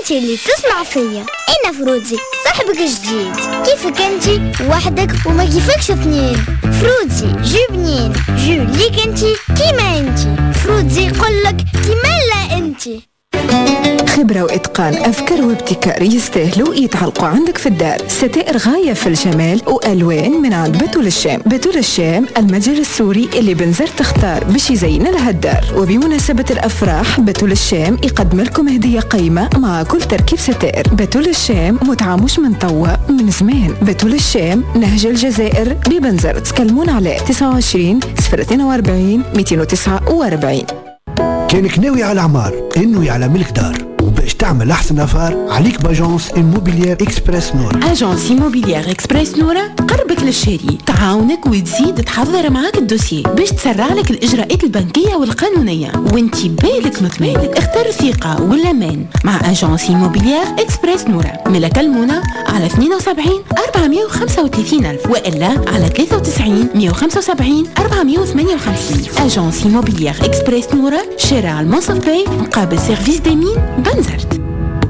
انتي اللي تسمع فيا. انا فروزي صاحبك الجديد. كيفك انتي وحدك وما كيفكش اثنين؟ فروزي جو بنين، جو ليك انتي كيما انتي. فروزي يقولك كيما لا انتي. خبرة وإتقان، أفكار وابتكار يستاهلوا يتعلقوا عندك في الدار. ستائر غاية في الجمال وألوان من عند بتول الشام. بتول الشام المتجر السوري اللي بنزرت تختار باش يزين لها الدار. وبمناسبة الأفراح بتول الشام يقدم لكم هدية قيمة مع كل تركيب ستائر. بتول الشام متعامش من طوى من زمان. بتول الشام نهج الجزائر ببنزرت. كلمونا على 29 042 249. كانك ناوي على عمار، انوي على ملك دار، وباش تعمل احسن افار عليك باجونس إيموبيليير إكسبرس نورا. اجونس إيموبيليير إكسبرس نورا تقربك للشاري، تعاونك وتزيد تحضر معاك الدوسيي باش تسرع لك الاجراءات البنكيه والقانونيه وانتي بالك مطمئن. اختار الثقه والامان مع اجونس إيموبيليير إكسبرس نورا. ملا كلمونا على 72 435 ألف والا على 93 175 458. اجونس إيموبيليير إكسبرس نورا، شارع المنصف باي مقابل سيرفيس ديمين بنزرت.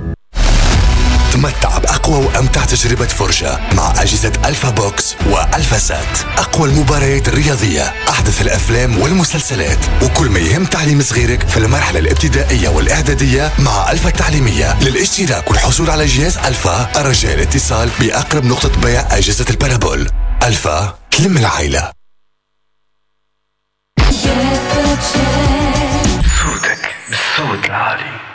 تمتع بأقوى وأمتع تجربة فرجة مع أجهزة ألفا بوكس وألفا سات. أقوى المباريات الرياضية، أحدث الأفلام والمسلسلات، وكل ما يهم تعليم صغيرك في المرحلة الابتدائية والإعدادية مع ألفا التعليمية. للاشتراك والحصول على جهاز ألفا الرجاء الاتصال بأقرب نقطة بيع أجهزة البارابول. ألفا تلم العائلة. صوتك بالصوت العالي.